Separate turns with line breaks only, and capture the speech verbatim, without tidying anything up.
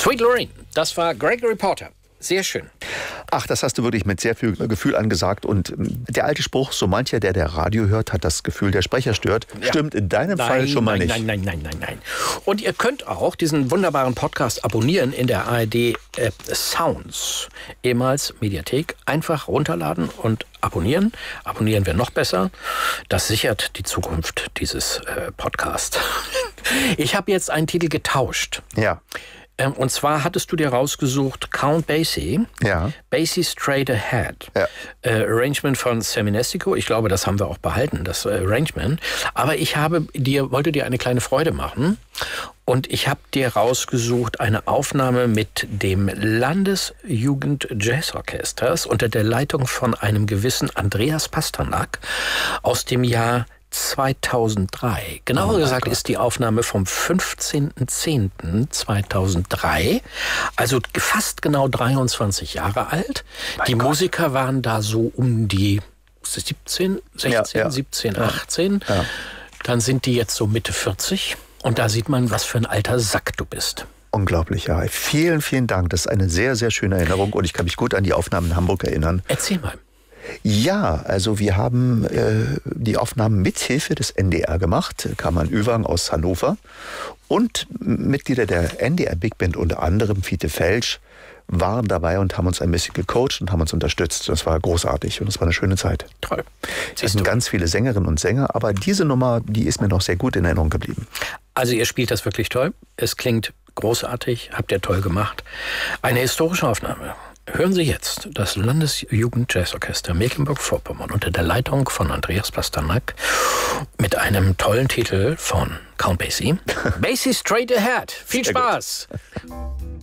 Sweet Lorraine, das war Gregory Porter. Sehr schön.
Ach, das hast du wirklich mit sehr viel Gefühl angesagt. Und der alte Spruch, so mancher, der der Radio hört, hat das Gefühl, der Sprecher stört, ja. stimmt in deinem
nein,
Fall schon mal
nein,
nicht.
Nein, nein, nein, nein, nein. Und ihr könnt auch diesen wunderbaren Podcast abonnieren in der A R D-App Sounds, ehemals Mediathek. Einfach runterladen und abonnieren. Abonnieren wäre noch besser. Das sichert die Zukunft dieses äh, Podcasts. Ich habe jetzt einen Titel getauscht.
Ja.
Und zwar hattest du dir rausgesucht Count Basie,
ja.
Basie Straight Ahead,
ja.
äh, Arrangement von Sammy Nestico. Ich glaube, das haben wir auch behalten, das äh, Arrangement. Aber ich habe dir, wollte dir eine kleine Freude machen und ich habe dir rausgesucht eine Aufnahme mit dem Landesjugend-Jazzorchesters unter der Leitung von einem gewissen Andreas Pasternak aus dem Jahr zweitausenddrei. Genauer oh gesagt Gott. Ist die Aufnahme vom fünfzehnten zehnten zweitausenddrei, also fast genau dreiundzwanzig Jahre alt. Mein die Gott. Musiker waren da so um die siebzehn, sechzehn, ja, ja. siebzehn, achtzehn. Ja. Dann sind die jetzt so Mitte vierzig und da sieht man, was für ein alter Sack du bist.
Unglaublich, ja. Vielen, vielen Dank. Das ist eine sehr, sehr schöne Erinnerung und ich kann mich gut an die Aufnahmen in Hamburg erinnern.
Erzähl mal.
Ja, also wir haben äh, die Aufnahmen mit Hilfe des N D R gemacht, Kammern Uewang aus Hannover und Mitglieder der N D R Big Band, unter anderem Fiete Felsch, waren dabei und haben uns ein bisschen gecoacht und haben uns unterstützt. Das war großartig und das war eine schöne Zeit.
Toll.
Es sind ganz viele Sängerinnen und Sänger, aber diese Nummer, die ist mir noch sehr gut in Erinnerung geblieben.
Also ihr spielt das wirklich toll. Es klingt großartig, habt ihr toll gemacht. Eine historische Aufnahme. Hören Sie jetzt das Landesjugend-Jazzorchester Mecklenburg-Vorpommern unter der Leitung von Andreas Pasternak mit einem tollen Titel von Count Basie. Basie Straight Ahead. Viel Spaß!